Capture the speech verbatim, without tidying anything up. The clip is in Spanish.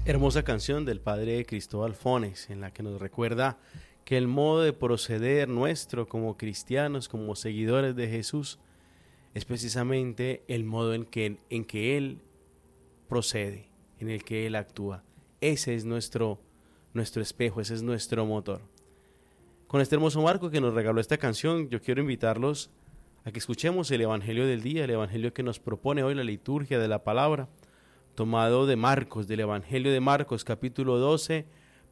Hermosa canción del padre Cristóbal Fones, en la que nos recuerda que el modo de proceder nuestro como cristianos, como seguidores de Jesús, es precisamente el modo en que, en que Él procede, en el que Él actúa. Ese es nuestro, nuestro espejo, ese es nuestro motor. Con este hermoso marco que nos regaló esta canción, yo quiero invitarlos a que escuchemos el Evangelio del día, el Evangelio que nos propone hoy la liturgia de la palabra, tomado de Marcos, del Evangelio de Marcos, capítulo doce,